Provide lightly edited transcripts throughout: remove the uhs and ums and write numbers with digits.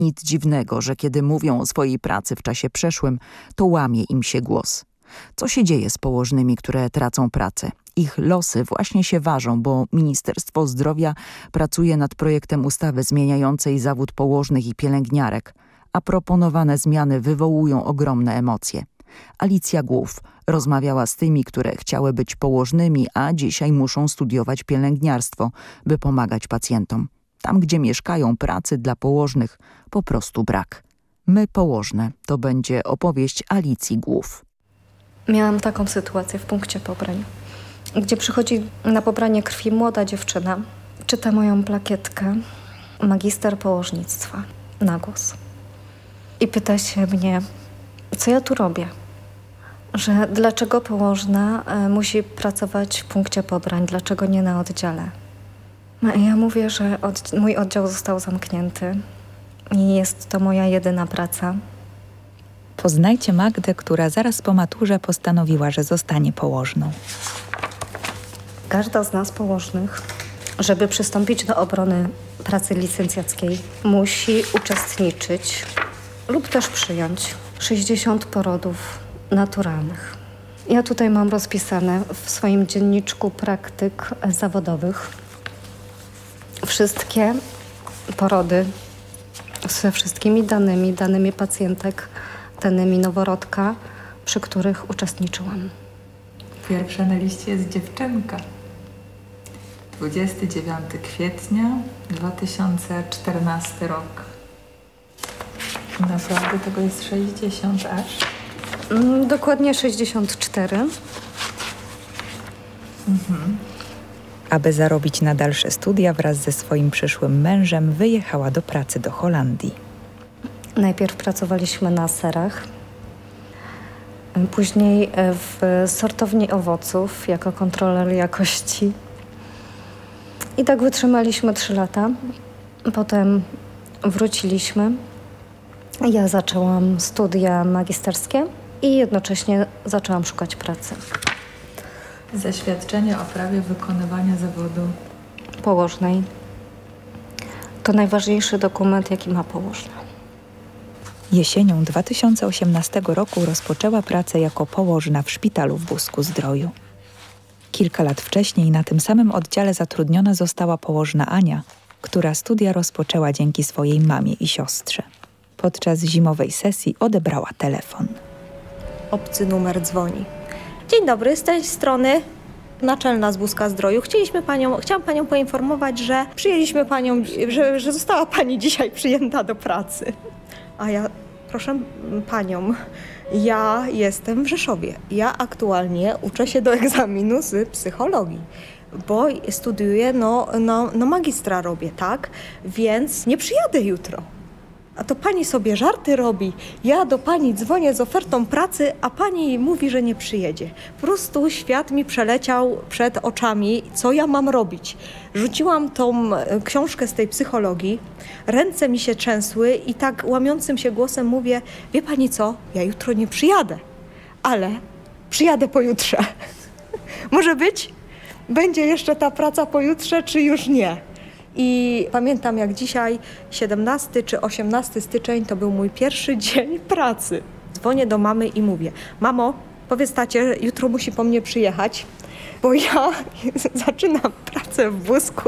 Nic dziwnego, że kiedy mówią o swojej pracy w czasie przeszłym, to łamie im się głos. Co się dzieje z położnymi, które tracą pracę? Ich losy właśnie się ważą, bo Ministerstwo Zdrowia pracuje nad projektem ustawy zmieniającej zawód położnych i pielęgniarek, a proponowane zmiany wywołują ogromne emocje. Alicja Głów rozmawiała z tymi, które chciały być położnymi, a dzisiaj muszą studiować pielęgniarstwo, by pomagać pacjentom. Tam, gdzie mieszkają, pracy dla położnych po prostu brak. My położne to będzie opowieść Alicji Głów. Miałam taką sytuację w punkcie pobrań, gdzie przychodzi na pobranie krwi młoda dziewczyna, czyta moją plakietkę, magister położnictwa, na głos. I pyta się mnie, co ja tu robię? Że dlaczego położna musi pracować w punkcie pobrań, dlaczego nie na oddziale? Ja mówię, że mój oddział został zamknięty i jest to moja jedyna praca. Poznajcie Magdę, która zaraz po maturze postanowiła, że zostanie położną. Każda z nas położnych, żeby przystąpić do obrony pracy licencjackiej, musi uczestniczyć lub też przyjąć 60 porodów naturalnych. Ja tutaj mam rozpisane w swoim dzienniczku praktyk zawodowych wszystkie porody ze wszystkimi danymi pacjentek, danymi noworodka, przy których uczestniczyłam. Pierwsza na liście jest dziewczynka. 29 kwietnia 2014 rok. Naprawdę tego jest 60 aż? Dokładnie 64. Aby zarobić na dalsze studia, wraz ze swoim przyszłym mężem wyjechała do pracy do Holandii. Najpierw pracowaliśmy na serach, później w sortowni owoców jako kontroler jakości. I tak wytrzymaliśmy 3 lata. Potem wróciliśmy. Ja zaczęłam studia magisterskie i jednocześnie zaczęłam szukać pracy. Zaświadczenie o prawie wykonywania zawodu Położnej. To najważniejszy dokument, jaki ma położna. Jesienią 2018 roku rozpoczęła pracę jako położna w szpitalu w Busku-Zdroju. Kilka lat wcześniej na tym samym oddziale zatrudniona została położna Ania, która studia rozpoczęła dzięki swojej mamie i siostrze. Podczas zimowej sesji odebrała telefon. Obcy numer dzwoni. Dzień dobry, z tej strony naczelna z Buska-Zdroju. Chciałam panią poinformować, że przyjęliśmy panią, że została pani dzisiaj przyjęta do pracy. A ja, proszę panią, ja jestem w Rzeszowie. Ja aktualnie uczę się do egzaminu z psychologii, bo studiuję, magistra robię, tak? Więc nie przyjadę jutro. A to pani sobie żarty robi. Ja do pani dzwonię z ofertą pracy, a pani mówi, że nie przyjedzie. Po prostu świat mi przeleciał przed oczami, co ja mam robić. Rzuciłam tą książkę z tej psychologii, ręce mi się trzęsły i tak łamiącym się głosem mówię, wie pani co, ja jutro nie przyjadę, ale przyjadę pojutrze. Może być? Będzie jeszcze ta praca pojutrze, czy już nie? I pamiętam jak dzisiaj, 17 czy 18 styczeń, to był mój pierwszy dzień pracy. Dzwonię do mamy i mówię, mamo, powiedz tacie, jutro musi po mnie przyjechać, bo ja zaczynam pracę w Busku.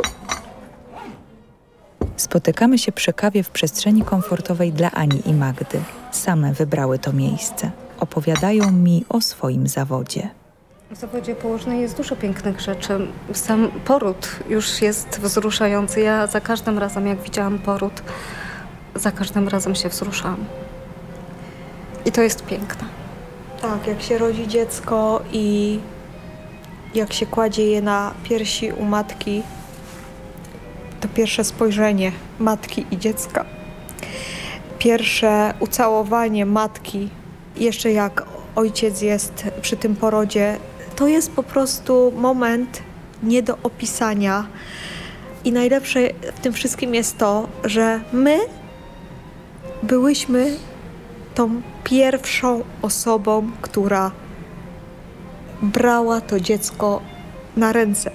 Spotykamy się przy kawie w przestrzeni komfortowej dla Ani i Magdy. Same wybrały to miejsce. Opowiadają mi o swoim zawodzie. W zawodzie położnej jest dużo pięknych rzeczy. Sam poród już jest wzruszający. Ja za każdym razem, jak widziałam poród, za każdym razem się wzruszałam. I to jest piękne. Tak, jak się rodzi dziecko i jak się kładzie je na piersi u matki, to pierwsze spojrzenie matki i dziecka, pierwsze ucałowanie matki, jeszcze jak ojciec jest przy tym porodzie, to jest po prostu moment nie do opisania. I najlepsze w tym wszystkim jest to, że my byłyśmy tą pierwszą osobą, która brała to dziecko na ręce.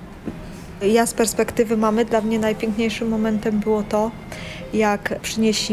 Ja z perspektywy mamy, dla mnie najpiękniejszym momentem było to, jak przynieśli